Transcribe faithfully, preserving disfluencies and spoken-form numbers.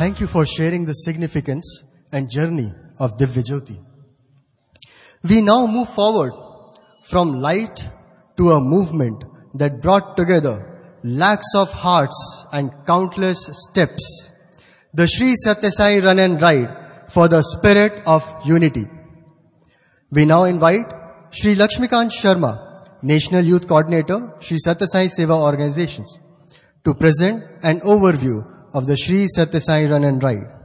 Thank you for sharing the significance and journey of Divya Jyoti. We now move forward from light to a movement that brought together lakhs of hearts and countless steps. The Sri Satya Sai Run and Ride for the spirit of unity. We now invite Shri Lakshmikant Sharma, National Youth Coordinator, Shri Satya Sai Seva Organizations, to present an overview of the Sri Satya Sai Run and Ride.